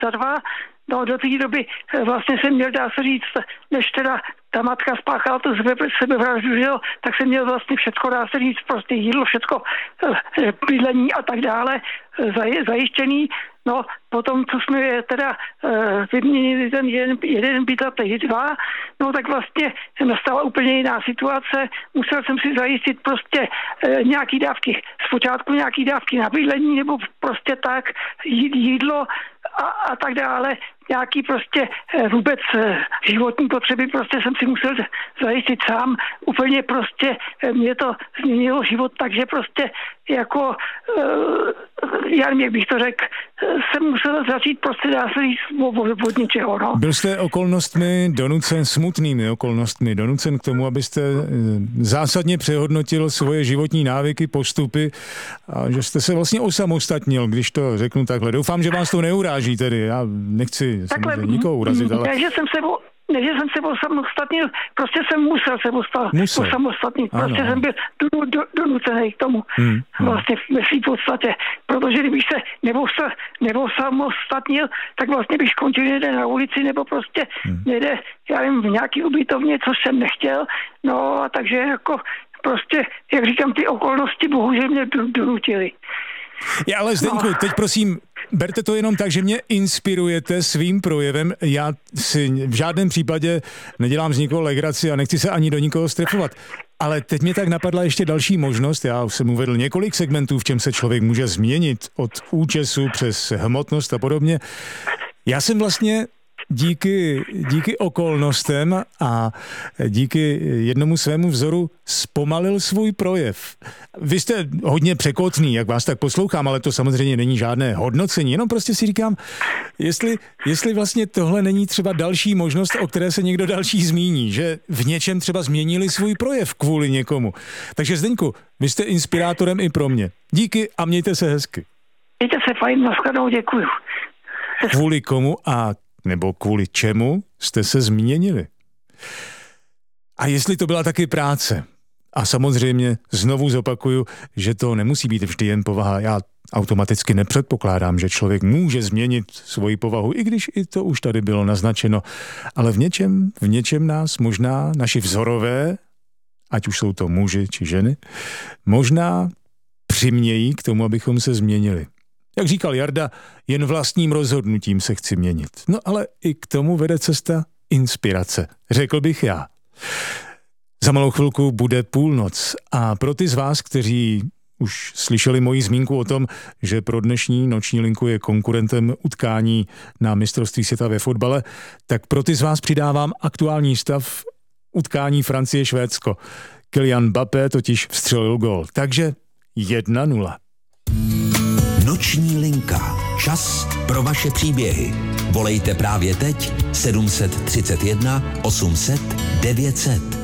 za 2. No do té doby vlastně jsem měl, dá se říct, než teda ta matka spáchala tu sebevraždu, že jo, tak jsem měl vlastně všechno, dá se říct, prostě jídlo, všechno, bydlení a tak dále zajištěný. No, potom, co jsme teda vyměnili ten jeden byt a teď 2, no tak vlastně nastala úplně jiná situace. Musel jsem si zajistit prostě nějaký dávky, zpočátku nějaký dávky na bydlení, nebo prostě tak, jídlo a tak dále. Nějaký prostě vůbec životní potřeby prostě jsem si musel zajistit sám. Úplně prostě mě to změnilo život, takže prostě jako, já nevím, jak bych to řekl, jsem musel začít prostě, dá se říct, od ničeho, no. Byl jste okolnostmi donucen, smutnými okolnostmi donucen k tomu, abyste zásadně přehodnotil svoje životní návyky, postupy a že jste se vlastně osamostatnil, když to řeknu takhle. Doufám, že vás to neuráží tedy, já nechci nikoho urazit, ale... Ne, že jsem se osamostatnil, prostě jsem musel se osamostatnit. Prostě jsem byl donucený k tomu vlastně ve svým podstatě. Protože kdybych se neosamostatnil, tak vlastně bych skončil někde na ulici nebo prostě někde, já nevím, v nějaký ubytovně, což jsem nechtěl. No a takže jako prostě, jak říkám, ty okolnosti bohužel mě donutily. Já ale Zdeňku, teď prosím, berte to jenom tak, že mě inspirujete svým projevem. Já si v žádném případě nedělám z nikoho legraci a nechci se ani do nikoho strefovat. Ale teď mě tak napadla ještě další možnost. Já jsem uvedl několik segmentů, v čem se člověk může změnit od účesu přes hmotnost a podobně. Já jsem vlastně díky okolnostem a díky jednomu svému vzoru zpomalil svůj projev. Vy jste hodně překotný, jak vás tak poslouchám, ale to samozřejmě není žádné hodnocení, jenom prostě si říkám, jestli vlastně tohle není třeba další možnost, o které se někdo další zmíní, že v něčem třeba změnili svůj projev kvůli někomu. Takže Zdeňku, vy jste inspirátorem i pro mě. Díky a mějte se hezky. Mějte se fajn, nashledanou, děkuju. Kvůli komu a nebo kvůli čemu jste se změnili? A jestli to byla taky práce? A samozřejmě znovu zopakuju, že to nemusí být vždy jen povaha. Já automaticky nepředpokládám, že člověk může změnit svoji povahu, i když i to už tady bylo naznačeno. Ale v něčem nás možná naši vzorové, ať už jsou to muži či ženy, možná přimějí k tomu, abychom se změnili. Jak říkal Jarda, jen vlastním rozhodnutím se chci měnit. No ale i k tomu vede cesta inspirace, řekl bych já. Za malou chvilku bude půlnoc a pro ty z vás, kteří už slyšeli moji zmínku o tom, že pro dnešní noční linku je konkurentem utkání na mistrovství světa ve fotbale, tak pro ty z vás přidávám aktuální stav utkání Francie-Švédsko. Kylian Mbappé totiž vstřelil gól, takže 1-0. Noční linka. Čas pro vaše příběhy. Volejte právě teď 731 800 900.